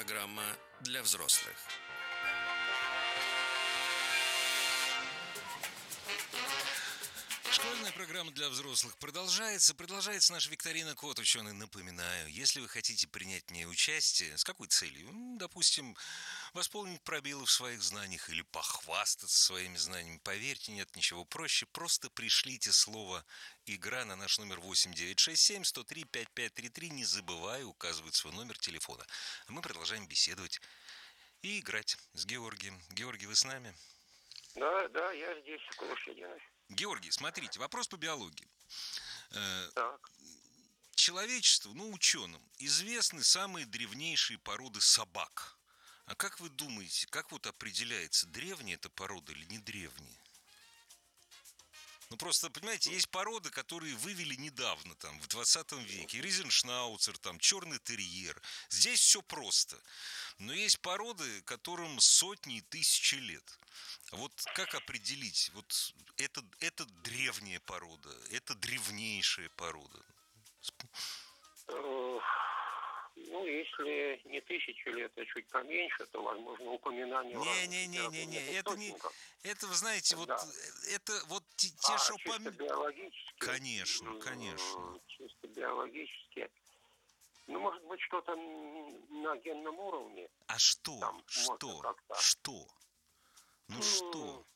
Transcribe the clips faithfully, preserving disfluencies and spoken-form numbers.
программа для взрослых. Школьная программа для взрослых продолжается. Продолжается наша викторина «Кот ученый». Напоминаю, если вы хотите принять в ней участие, с какой целью? Допустим, восполнить пробелы в своих знаниях или похвастаться своими знаниями. Поверьте, нет ничего проще. Просто пришлите слово «Игра» на наш номер восемь девятьсот шестьдесят семь сто три пятьдесят пять тридцать три, не забывая указывать свой номер телефона. А мы продолжаем беседовать и играть с Георгием. Георгий, вы с нами? Да, да, я здесь, Кулушединович. Георгий, смотрите, вопрос по биологии. Так. Человечеству, ну, ученым, известны самые древнейшие породы собак. А как вы думаете, как вот определяется, древняя эта порода или не древняя? Ну, просто, понимаете, есть породы, которые вывели недавно, там, в двадцатом веке. Ризеншнауцер, там, черный терьер. Здесь все просто. Но есть породы, которым сотни и тысячи лет. Вот как определить, вот это, это древняя порода, это древнейшая порода? Ну, если не тысячу лет, а чуть поменьше, то, возможно, упоминание... Не-не-не-не-не, это не... Это, вы знаете, вот... Да. Это вот те, а, что... чисто пом... биологически? Конечно, конечно. Чисто биологически. Ну, может быть, что-то на генном уровне. А что? Там, что? Что? Ну, что?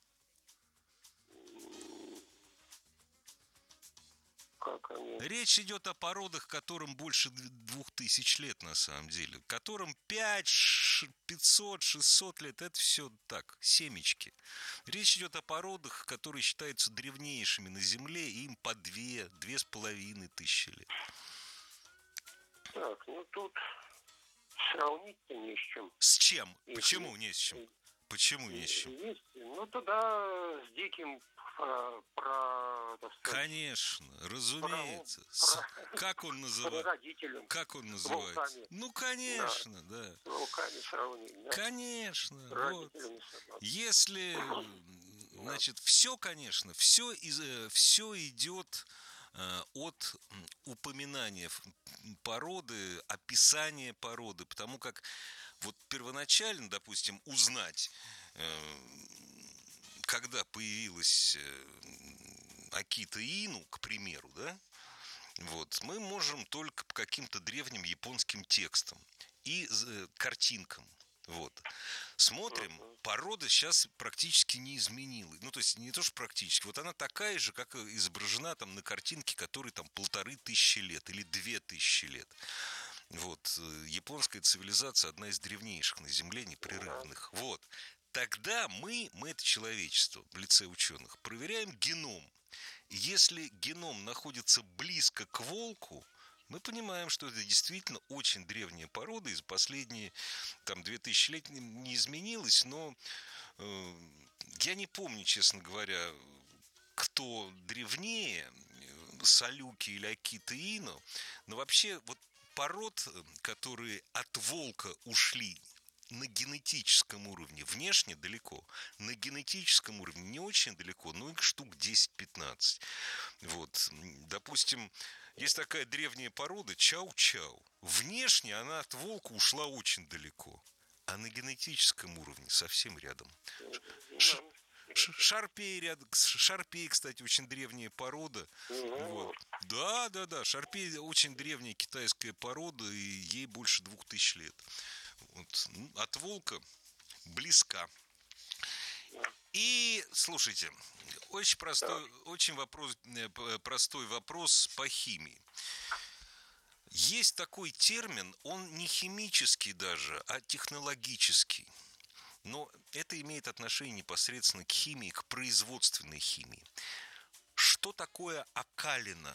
Как они? Речь идет о породах, которым больше двух тысяч лет на самом деле. Которым пять, пятьсот, шестьсот лет. Это все так, семечки. Речь идет о породах, которые считаются древнейшими на Земле. И им по две, две с половиной тысячи лет. Так, ну тут сравнить-то не с чем. С чем? И Почему есть, не с чем? Почему не с чем? Есть, ну тогда с диким про, про так сказать, конечно, разумеется. Про, с, про, как он называется? Родителям. Как он называется? Волками. Ну, конечно, да. да. С волками сравнить, да. Конечно. Вот. Собак. Если, значит, все, конечно, все, все идет от упоминания породы, описания породы, потому как вот первоначально, допустим, узнать, когда появилась Акита Ину, к примеру, да, вот, мы можем только по каким-то древним японским текстам и картинкам. Вот. Смотрим, порода сейчас практически не изменилась. Ну, то есть, не то, что практически. Вот она такая же, как изображена там на картинке, которой там полторы тысячи лет или две тысячи лет. Вот. Японская цивилизация одна из древнейших на Земле, непрерывных. Вот. Тогда мы, мы это человечество в лице ученых, проверяем геном. Если геном находится близко к волку, мы понимаем, что это действительно очень древняя порода, и за последние там, две тысячи лет не изменилась, но э, я не помню, честно говоря, кто древнее, Салюки или Акита Ину, но вообще вот пород, которые от волка ушли на генетическом уровне, внешне далеко, на генетическом уровне не очень далеко, но их штук десять-пятнадцать. Вот, допустим, есть такая древняя порода чау-чау. Внешне она от волка ушла очень далеко, а на генетическом уровне совсем рядом. Ш- Шарпей рядом, Шарпей, кстати, очень древняя порода. Вот. Да, да, да, Шарпей очень древняя китайская порода, и ей больше двух тысяч лет. Вот. От волка близка. И, слушайте, очень простой, очень вопрос, простой вопрос по химии. Есть такой термин, он не химический даже, а технологический. Но это имеет отношение непосредственно к химии, к производственной химии. Что такое окалина?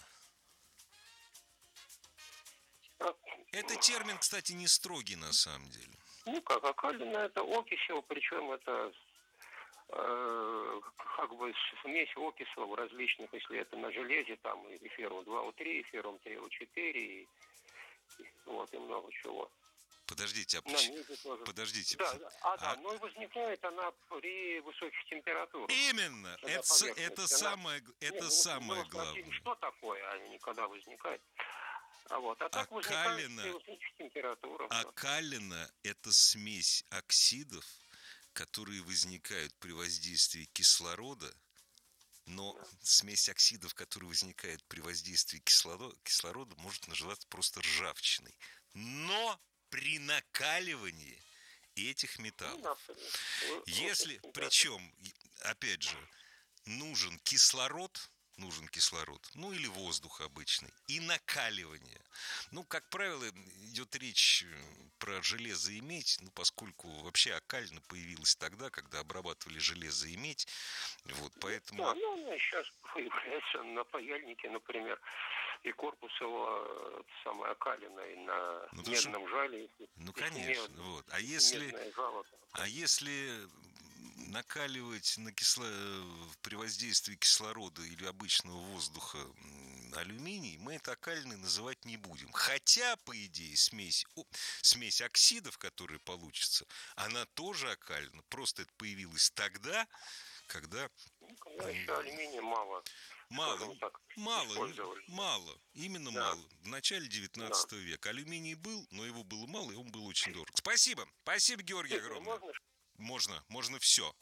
Это термин, кстати, не строгий на самом деле. Ну как, окалина это окисел, причем это э, как бы смесь окислов различных, если это на железе, там и феррум два О три, феррум три О четыре, и, и, вот, и много чего. Подождите, а почему? Подождите. Да, да. А, да, а... но возникает она при высоких температурах. Именно. Это, это она... самое, это Нет, самое ну, главное. Что такое, а не когда возникает. А вот, а так возникает Акалина, температура. акалина – это смесь оксидов, которые возникают при воздействии кислорода, но Да. смесь оксидов, которая возникает при воздействии кислорода, кислорода может называться просто ржавчиной. Но при накаливании этих металлов, Ну, если, причем, опять же, нужен кислород, нужен кислород, ну или воздух обычный, и накаливание. Ну, как правило, идет речь про железо и медь, ну, поскольку вообще окалина появилась тогда, когда обрабатывали железо и медь, вот, поэтому... Да, ну, она сейчас появляется на паяльнике, например, и корпус его самое окаленное на ну, медном что... жале. Ну, конечно, Мед, вот. А если... жало, а если накаливать на кисло... при воздействии кислорода или обычного воздуха алюминий, мы это окалиной называть не будем. Хотя, по идее, смесь, О, смесь оксидов, которая получится, она тоже окалина. Просто это появилось тогда, когда... Ну, когда еще алюминия мало. Мало, так, мало, мало, именно да. мало. В начале девятнадцатого да. века алюминий был, но его было мало, и он был очень дорог. Спасибо, спасибо, Георгий, огромное. Можно? Можно, можно все.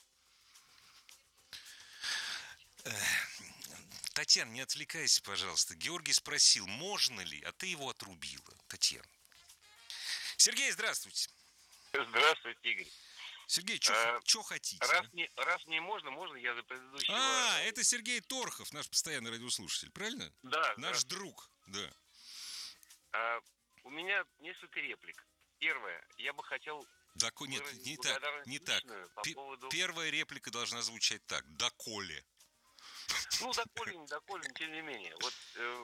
Татьяна, не отвлекайся, пожалуйста. Георгий спросил, можно ли, а ты его отрубила. Татьяна. Сергей, здравствуйте. Здравствуйте, Игорь. Сергей, что а, хотите? Раз, а? не, раз не можно, можно я за предыдущего... А, это Сергей Торхов, наш постоянный радиослушатель, правильно? Да. Наш да. друг, да. А, у меня несколько реплик. Первое, я бы хотел... Да, нет, не так, не так. По поводу... Первая реплика должна звучать так. Доколе. Ну, доколе, не доколе, но тем не менее. Вот э,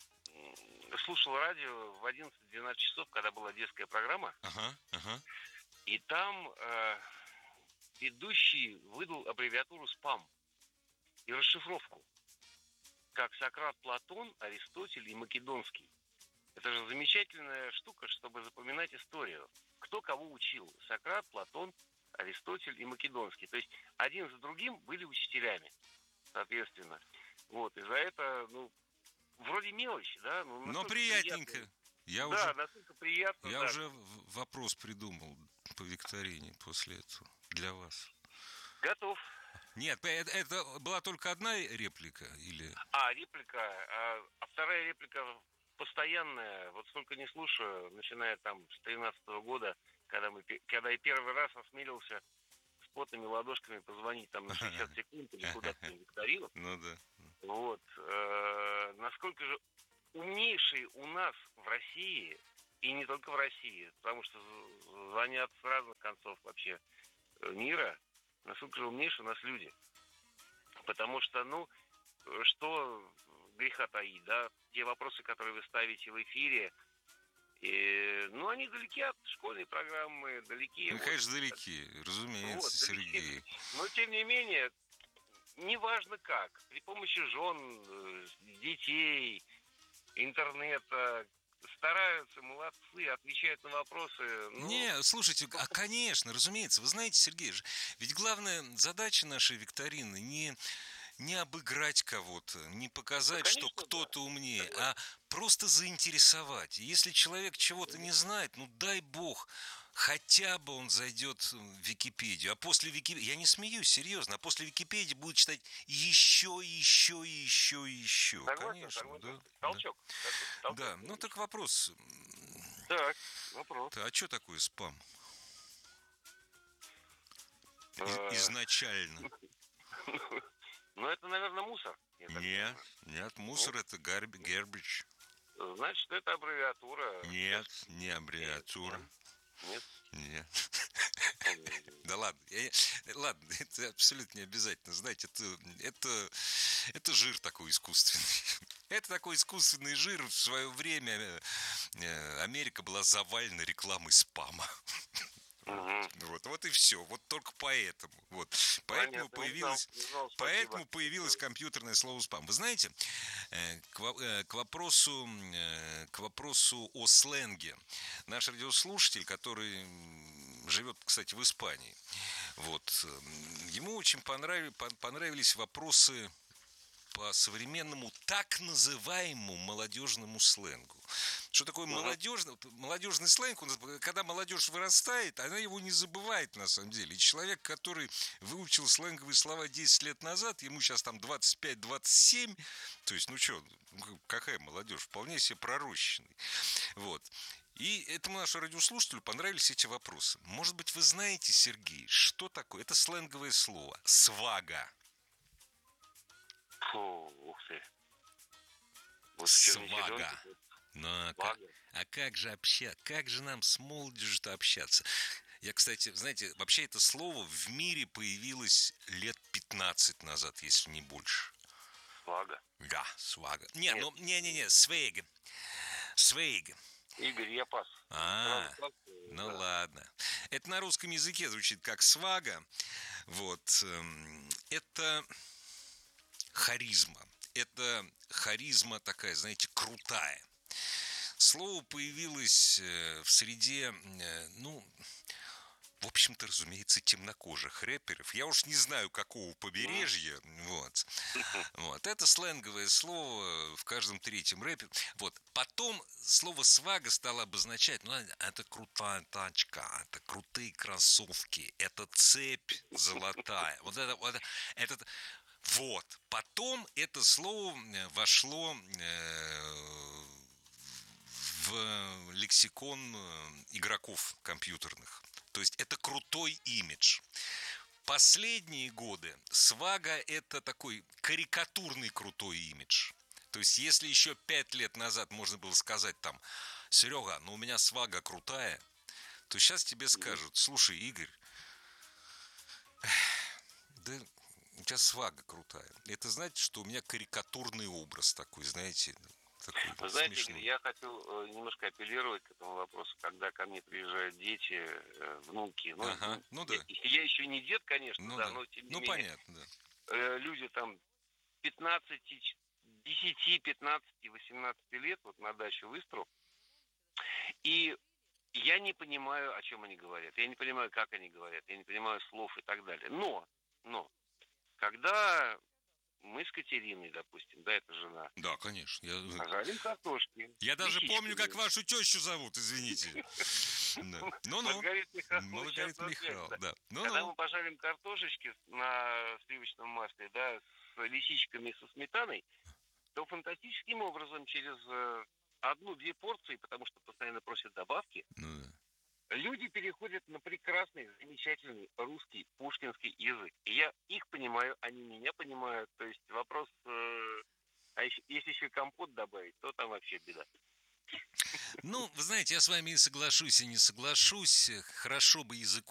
слушал радио в одиннадцать-двенадцать часов, когда была детская программа. Ага, ага. И там э, ведущий выдал аббревиатуру СПАМ и расшифровку. Как Сократ, Платон, Аристотель и Македонский. Это же замечательная штука, чтобы запоминать историю. Кто кого учил. Сократ, Платон, Аристотель и Македонский. То есть один за другим были учителями, соответственно. Вот, и за это, ну, вроде мелочь, да? Но, но приятненько. Приятно. Я да, уже, настолько приятно. Я да. уже вопрос придумал по викторине после этого для вас. Готов. Нет, это, это была только одна реплика или? А, реплика. А, а вторая реплика постоянная. Вот сколько не слушаю, начиная там с тринадцатого года, когда, мы, когда я первый раз осмелился с потными ладошками позвонить там на шестьдесят секунд или куда-то в викторину. Ну да. Вот. Э, насколько же умнейшие у нас в России, и не только в России, потому что звонят с разных концов вообще мира, насколько же умнейшие у нас люди. Потому что, ну, что греха таить, да, те вопросы, которые вы ставите в эфире, и, ну, они далеки от школьной программы, далеки. Ну, вот, конечно, далеки, разумеется, вот, Сергей. Далеки. Но, тем не менее, неважно как, при помощи жен, детей, интернета, стараются, молодцы, отвечают на вопросы. Ну... Не, слушайте, а конечно, разумеется, вы знаете, Сергей, ведь главная задача нашей викторины не, не обыграть кого-то, не показать, ну, конечно, что кто-то да. умнее, а просто заинтересовать. Если человек чего-то не знает, ну дай бог, хотя бы он зайдет в Википедию, а после Википедии, я не смеюсь, серьезно, а после Википедии будет читать еще, еще, еще, еще. Согласен, конечно, согласен. да. Толчок. Да, толчок. Да. Ну так вопрос. Так, вопрос. А что такое спам? Изначально. Ну это, наверное, мусор. Нет, нет, мусор это garbage. Значит, это аббревиатура. Нет, не аббревиатура. Нет? Нет. Да ладно, я, ладно, это абсолютно не обязательно. Знаете, это, это, это жир такой искусственный. Это такой искусственный жир. В свое время Америка была завалена рекламой спама. Угу. Вот, вот и все. Вот только поэтому. Вот. Поэтому Понятно, появилось, не знал, не знал, поэтому появилось компьютерное слово спам. Вы знаете, к, к, вопросу, к вопросу о сленге. Наш радиослушатель, который живет, кстати, в Испании, вот, ему очень понравились, понравились вопросы по современному так называемому молодежному сленгу. Что такое uh-huh. молодежный, молодежный сленг? Когда молодежь вырастает, она его не забывает на самом деле. И человек, который выучил сленговые слова десять лет назад, ему сейчас там двадцать пять двадцать семь, то есть, ну что, какая молодежь? Вполне себе пророщенный. Вот. И этому нашему радиослушателю понравились эти вопросы. Может быть, вы знаете, Сергей, что такое? Это сленговое слово. Свага. Фу, ух ты. Вот Свага. Ну, а, как, а как же общаться? Как же нам с молодежью-то общаться? Я, кстати, знаете, вообще это слово в мире появилось лет пятнадцать назад, если не больше. Свага? Да, свага. Не, Нет. ну, не-не-не, свейг. Свейг. Игорь, я пас. А, ну да. Ладно. Это на русском языке звучит как свага. Вот. Это харизма. Это харизма такая, знаете, крутая. Слово появилось в среде, ну, в общем-то, разумеется, темнокожих рэперов. Я уж не знаю, какого побережья. Вот. Вот. Это сленговое слово в каждом третьем рэпе. Вот. Потом слово свага стало обозначать, ну, это крутая тачка, это крутые кроссовки, это цепь золотая. Вот это, вот это, вот. Потом это слово вошло э, в лексикон игроков компьютерных. То есть это крутой имидж. Последние годы свага – это такой карикатурный крутой имидж. То есть если еще пять лет назад можно было сказать там: Серега, ну у меня свага крутая, то сейчас тебе скажут: слушай, Игорь, да у тебя свага крутая. Это значит, что у меня карикатурный образ такой, знаете, такой. Вы знаете, Игорь, я хотел немножко апеллировать к этому вопросу, когда ко мне приезжают дети, внуки. Ну, ага, ну да. Я еще не дед, конечно, ну, да, да, но тем не ну, менее. Понятно, да. Люди там пятнадцати, десяти, пятнадцати, восемнадцати лет вот на даче в Истру. И я не понимаю, о чем они говорят. Я не понимаю, как они говорят. Я не понимаю слов и так далее. Но, но, когда мы с Катериной, допустим, да, это жена. Да, конечно. Я... Жарим картошки. Я даже помню, как вашу тещу зовут, извините. Ну-ну. Маргарита Михайловна, да. Когда мы пожарим картошечки на сливочном масле, да, с лисичками, со сметаной, то фантастическим образом через одну-две порции, потому что постоянно просят добавки, люди переходят на прекрасный, замечательный русский, пушкинский язык. И я их понимаю, они меня понимают. То есть вопрос, э, а если, если еще компот добавить, то там вообще беда. Ну, вы знаете, я с вами и соглашусь, и не соглашусь. Хорошо бы языку